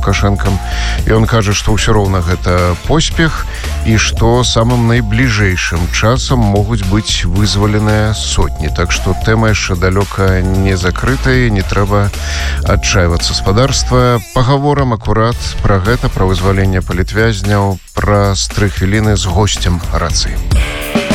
Лукашэнкам. Ён кажа, што ўсё роўна гэта поспех і што самым найбліжэйшым часам могуць быць вызваленыя сотні. Так што тэма яшчэ далёка не закрытая, не трэба адчайвацца. Спадарства, пагаворам акурат пра гэта, пра вызваленне палітвязняў праз 3 хвіліны з госцем рацыі.